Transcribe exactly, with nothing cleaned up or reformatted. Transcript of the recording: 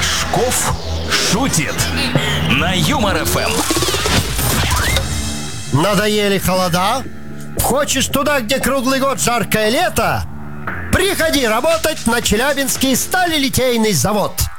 Рожков шутит на Юмор эф эм. Надоели холода? Хочешь туда, где круглый год жаркое лето? Приходи работать на Челябинский сталелитейный завод.